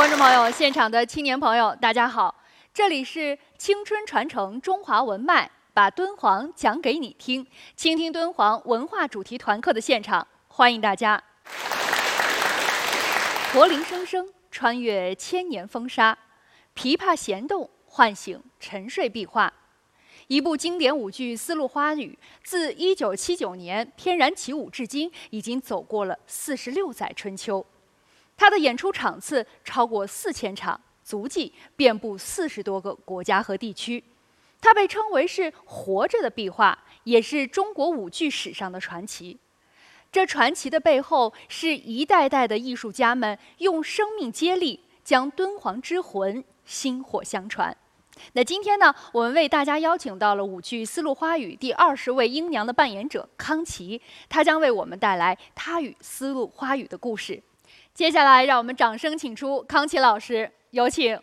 观众朋友，现场的青年朋友，大家好，这里是青春传承中华文脉，把敦煌讲给你听，倾听敦煌文化主题团课的现场，欢迎大家。驼铃声声，穿越千年风沙，琵琶弦动，唤醒沉睡壁画。一部经典舞剧《丝路花语》，自1979年翩然起舞至今，已经走过了46载春秋。它的演出场次超过4000场，足迹遍布40多个国家和地区。它被称为是活着的壁画，也是中国舞剧史上的传奇。这传奇的背后，是一代代的艺术家们用生命接力，将敦煌之魂薪火相传。那今天呢，我们为大家邀请到了舞剧《丝路花语》第20位英娘的扮演者康琪，她将为我们带来她与丝路花语的故事。接下来，让我们掌声请出康琪老师，有请。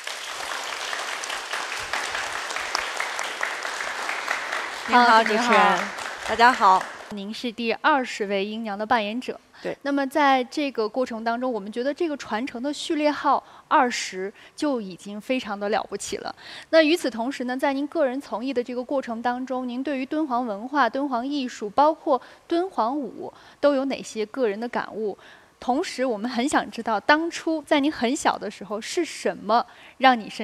您好，主持人，大家好。 您是第20位英娘的扮演者。 对。 那么在这个过程当中，我们觉得这个传承的序列号20就已经非常的了不起了。那与此同时呢，在您个人从艺的这个过程当中，您对于敦煌文化、敦煌艺术，包括敦煌舞，都有哪些个人的感悟？同时，我们很想知道，当初在您很小的时候，是什么让你深